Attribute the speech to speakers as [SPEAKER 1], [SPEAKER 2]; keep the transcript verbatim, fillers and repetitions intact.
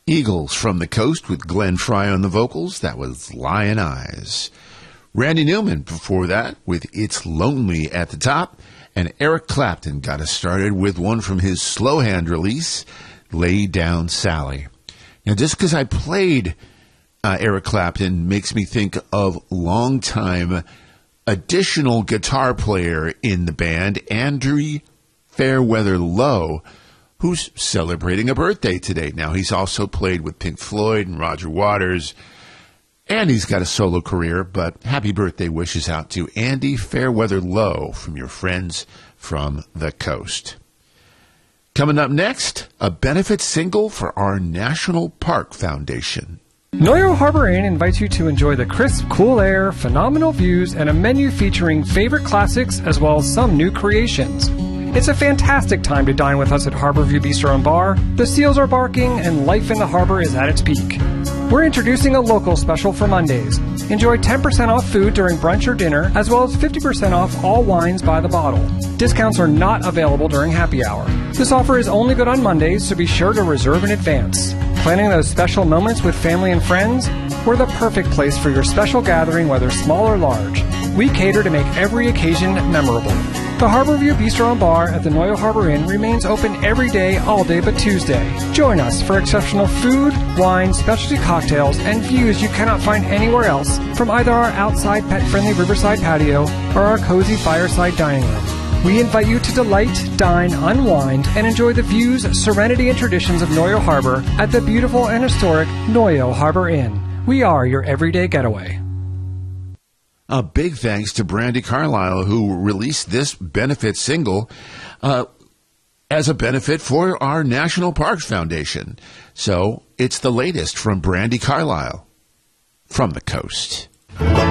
[SPEAKER 1] Eagles from the Coast with Glenn Frey on the vocals. That was Lion Eyes. Randy Newman before that with It's Lonely at the top. And Eric Clapton got us started with one from his slow hand release, Lay Down Sally. Now, just because I played uh, Eric Clapton makes me think of longtime additional guitar player in the band, Andrew Fairweather Lowe, who's celebrating a birthday today. Now, he's also played with Pink Floyd and Roger Waters, and he's got a solo career, but happy birthday wishes out to Andy Fairweather Lowe from your friends from the Coast. Coming up next, a benefit single for our National Park Foundation.
[SPEAKER 2] Noyo Harbor Inn invites you to enjoy the crisp, cool air, phenomenal views, and a menu featuring favorite classics as well as some new creations. It's a fantastic time to dine with us at Harborview Bistro and Bar. The seals are barking and life in the harbor is at its peak. We're introducing a local special for Mondays. Enjoy ten percent off food during brunch or dinner, as well as fifty percent off all wines by the bottle. Discounts are not available during happy hour. This offer is only good on Mondays, so be sure to reserve in advance. Planning those special moments with family and friends? We're the perfect place for your special gathering, whether small or large. We cater to make every occasion memorable. The Harborview Bistro and Bar at the Noyo Harbor Inn remains open every day, all day but Tuesday. Join us for exceptional food, wine, specialty cocktails, and views you cannot find anywhere else from either our outside pet-friendly riverside patio or our cozy fireside dining room. We invite you to delight, dine, unwind, and enjoy the views, serenity, and traditions of Noyo Harbor at the beautiful and historic Noyo Harbor Inn. We are your everyday getaway.
[SPEAKER 1] A big thanks to Brandi Carlile, who released this benefit single uh, as a benefit for our National Parks Foundation. So it's the latest from Brandi Carlile from the Coast.